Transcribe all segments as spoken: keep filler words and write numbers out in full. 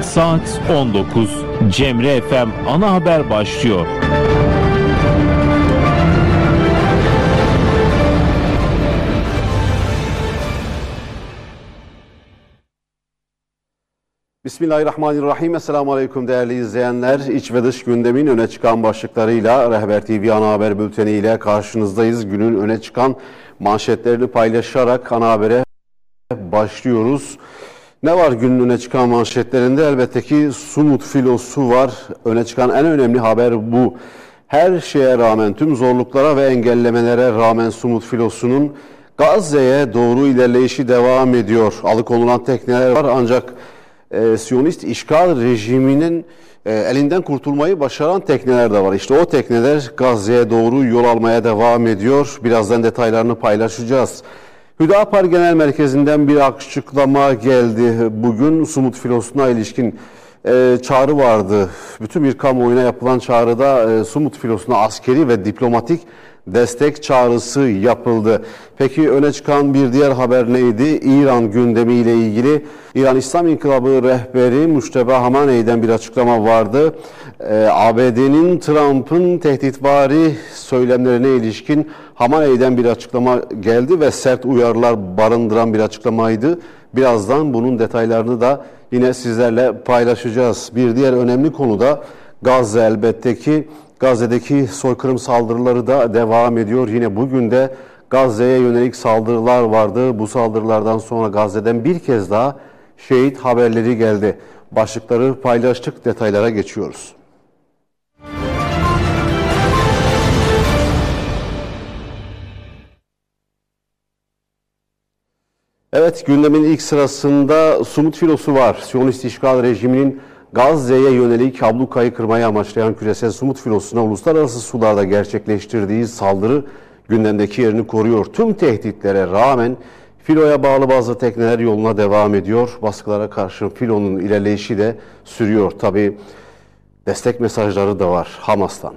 Saat on dokuz. Cemre F M ana haber başlıyor. Bismillahirrahmanirrahim. Esselamu Aleyküm değerli izleyenler. İç ve dış gündemin öne çıkan başlıklarıyla Rehber T V ana haber bülteni ile karşınızdayız. Günün öne çıkan manşetlerini paylaşarak ana habere başlıyoruz. Ne var günün öne çıkan manşetlerinde? Elbette ki Sumut filosu var. Öne çıkan en önemli haber bu. Her şeye rağmen, tüm zorluklara ve engellemelere rağmen Sumut filosunun Gazze'ye doğru ilerleyişi devam ediyor. Alıkonulan tekneler var ancak e, Siyonist işgal rejiminin e, elinden kurtulmayı başaran tekneler de var. İşte o tekneler Gazze'ye doğru yol almaya devam ediyor. Birazdan detaylarını paylaşacağız. Hüdapar Genel Merkezi'nden bir açıklama geldi. Bugün Sumut filosuna ilişkin e, çağrı vardı. Bütün bir kamuoyuna yapılan çağrıda e, Sumut filosuna askeri ve diplomatik destek çağrısı yapıldı. Peki öne çıkan bir diğer haber neydi? İran gündemiyle ilgili İran İslam İnkılabı rehberi Mujteba Hamaney'den bir açıklama vardı. Ee, A B D'nin Trump'ın tehditvari söylemlerine ilişkin Hamaney'den bir açıklama geldi ve sert uyarılar barındıran bir açıklamaydı. Birazdan bunun detaylarını da yine sizlerle paylaşacağız. Bir diğer önemli konu da Gazze elbette ki. Gazze'deki soykırım saldırıları da devam ediyor. Yine bugün de Gazze'ye yönelik saldırılar vardı. Bu saldırılardan sonra Gazze'den bir kez daha şehit haberleri geldi. Başlıkları paylaştık, detaylara geçiyoruz. Evet, gündemin ilk sırasında Sumut filosu var. Siyonist işgal rejiminin Gazze'ye yönelik ablukayı kırmayı amaçlayan küresel Sumut filosuna uluslararası sularda gerçekleştirdiği saldırı gündemdeki yerini koruyor. Tüm tehditlere rağmen filoya bağlı bazı tekneler yoluna devam ediyor. Baskılara karşı filonun ilerleyişi de sürüyor. Tabii destek mesajları da var Hamas'tan.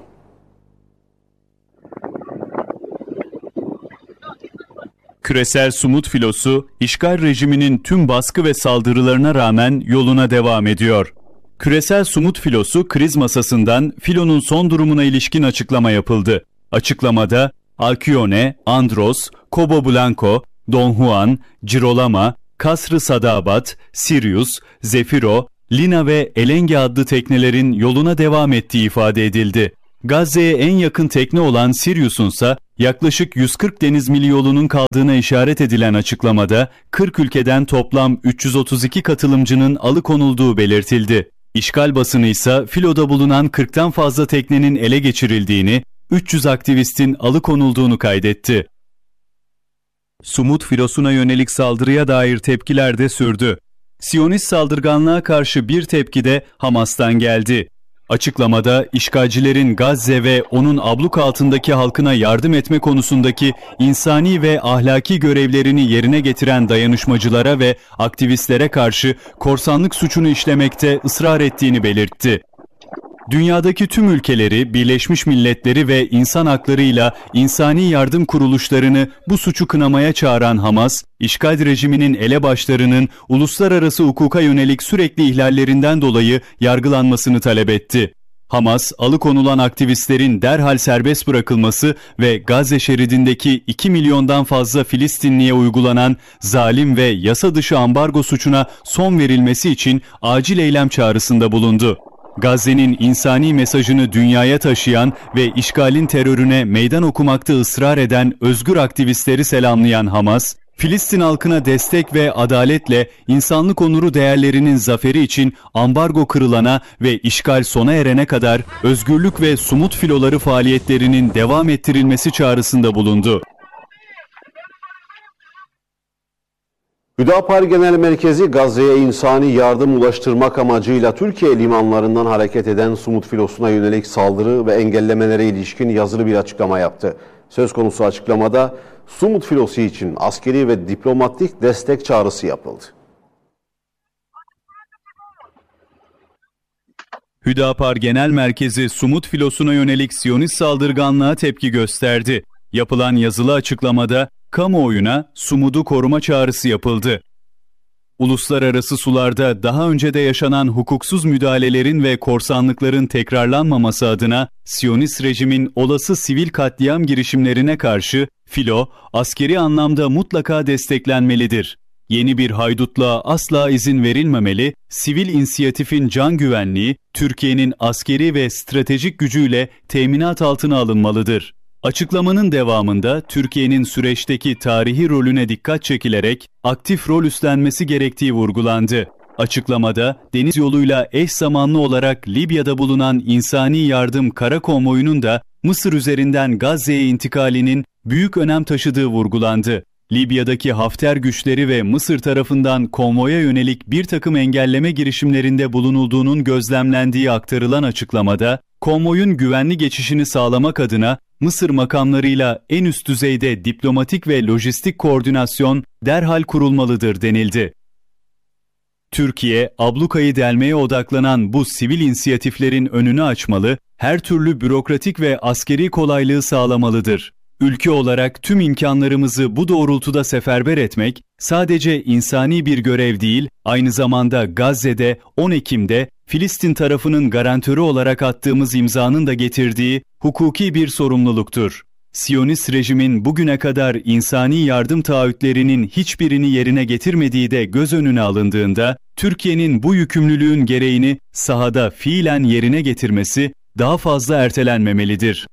Küresel Sumut filosu, işgal rejiminin tüm baskı ve saldırılarına rağmen yoluna devam ediyor. Küresel Sumut filosu kriz masasından filonun son durumuna ilişkin açıklama yapıldı. Açıklamada Alkyone, Andros, Cabo Blanco, Don Juan, Girolama, Kasr-ı Sadabat, Sirius, Zefiro, Lina ve Elenge adlı teknelerin yoluna devam ettiği ifade edildi. Gazze'ye en yakın tekne olan Sirius'un ise yaklaşık yüz kırk deniz mili yolunun kaldığına işaret edilen açıklamada kırk ülkeden toplam üç yüz otuz iki katılımcının alıkonulduğu belirtildi. İşgal basını ise filoda bulunan kırktan fazla teknenin ele geçirildiğini, üç yüz aktivistin alıkonulduğunu kaydetti. Sumut filosuna yönelik saldırıya dair tepkiler de sürdü. Siyonist saldırganlığa karşı bir tepki de Hamas'tan geldi. Açıklamada işgalcilerin Gazze ve onun abluk altındaki halkına yardım etme konusundaki insani ve ahlaki görevlerini yerine getiren dayanışmacılara ve aktivistlere karşı korsanlık suçunu işlemekte ısrar ettiğini belirtti. Dünyadaki tüm ülkeleri, Birleşmiş Milletleri ve insan haklarıyla insani yardım kuruluşlarını bu suçu kınamaya çağıran Hamas, işgal rejiminin elebaşlarının uluslararası hukuka yönelik sürekli ihlallerinden dolayı yargılanmasını talep etti. Hamas, alıkonulan aktivistlerin derhal serbest bırakılması ve Gazze şeridindeki iki milyondan fazla Filistinliye uygulanan zalim ve yasa dışı ambargo suçuna son verilmesi için acil eylem çağrısında bulundu. Gazze'nin insani mesajını dünyaya taşıyan ve işgalin terörüne meydan okumakta ısrar eden özgür aktivistleri selamlayan Hamas, Filistin halkına destek ve adaletle insanlık onuru değerlerinin zaferi için ambargo kırılana ve işgal sona erene kadar özgürlük ve sumut filoları faaliyetlerinin devam ettirilmesi çağrısında bulundu. Hüdapar Genel Merkezi Gazze'ye insani yardım ulaştırmak amacıyla Türkiye limanlarından hareket eden Sumut filosuna yönelik saldırı ve engellemelere ilişkin yazılı bir açıklama yaptı. Söz konusu açıklamada Sumut filosu için askeri ve diplomatik destek çağrısı yapıldı. Hüdapar Genel Merkezi Sumut filosuna yönelik Siyonist saldırganlığa tepki gösterdi. Yapılan yazılı açıklamada kamuoyuna Sumud'u koruma çağrısı yapıldı. Uluslararası sularda daha önce de yaşanan hukuksuz müdahalelerin ve korsanlıkların tekrarlanmaması adına Siyonist rejimin olası sivil katliam girişimlerine karşı filo, askeri anlamda mutlaka desteklenmelidir. Yeni bir haydutluğa asla izin verilmemeli, sivil inisiyatifin can güvenliği, Türkiye'nin askeri ve stratejik gücüyle teminat altına alınmalıdır. Açıklamanın devamında Türkiye'nin süreçteki tarihi rolüne dikkat çekilerek aktif rol üstlenmesi gerektiği vurgulandı. Açıklamada deniz yoluyla eş zamanlı olarak Libya'da bulunan insani yardım kara konvoyunun da Mısır üzerinden Gazze'ye intikalinin büyük önem taşıdığı vurgulandı. Libya'daki Hafter güçleri ve Mısır tarafından konvoya yönelik bir takım engelleme girişimlerinde bulunulduğunun gözlemlendiği aktarılan açıklamada, konvoyun güvenli geçişini sağlamak adına Mısır makamlarıyla en üst düzeyde diplomatik ve lojistik koordinasyon derhal kurulmalıdır denildi. Türkiye, ablukayı delmeye odaklanan bu sivil inisiyatiflerin önünü açmalı, her türlü bürokratik ve askeri kolaylığı sağlamalıdır. Ülke olarak tüm imkanlarımızı bu doğrultuda seferber etmek, sadece insani bir görev değil, aynı zamanda Gazze'de on Ekim'de Filistin tarafının garantörü olarak attığımız imzanın da getirdiği hukuki bir sorumluluktur. Siyonist rejimin bugüne kadar insani yardım taahhütlerinin hiçbirini yerine getirmediği de göz önüne alındığında, Türkiye'nin bu yükümlülüğün gereğini sahada fiilen yerine getirmesi daha fazla ertelenmemelidir.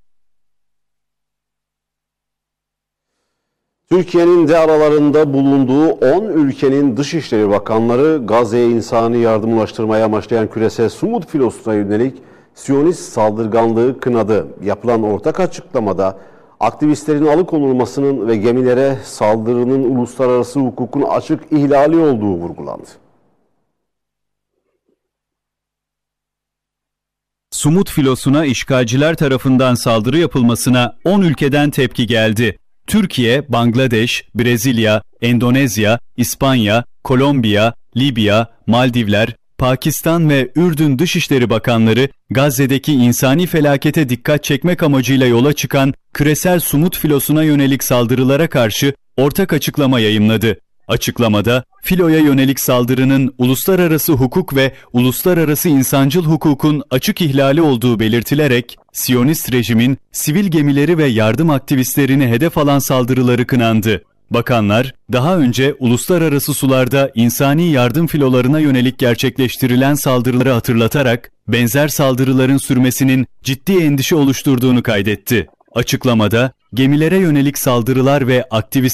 Türkiye'nin de aralarında bulunduğu on ülkenin Dışişleri Bakanları Gazze'ye insani yardım ulaştırmaya amaçlayan küresel Sumut filosuna yönelik Siyonist saldırganlığı kınadı. Yapılan ortak açıklamada aktivistlerin alıkonulmasının ve gemilere saldırının uluslararası hukukun açık ihlali olduğu vurgulandı. Sumut filosuna işgalciler tarafından saldırı yapılmasına on ülkeden tepki geldi. Türkiye, Bangladeş, Brezilya, Endonezya, İspanya, Kolombiya, Libya, Maldivler, Pakistan ve Ürdün Dışişleri Bakanları Gazze'deki insani felakete dikkat çekmek amacıyla yola çıkan küresel Sumut filosuna yönelik saldırılara karşı ortak açıklama yayımladı. Açıklamada, filoya yönelik saldırının uluslararası hukuk ve uluslararası insancıl hukukun açık ihlali olduğu belirtilerek, Siyonist rejimin sivil gemileri ve yardım aktivistlerini hedef alan saldırıları kınandı. Bakanlar, daha önce uluslararası sularda insani yardım filolarına yönelik gerçekleştirilen saldırıları hatırlatarak, benzer saldırıların sürmesinin ciddi endişe oluşturduğunu kaydetti. Açıklamada, gemilere yönelik saldırılar ve aktivist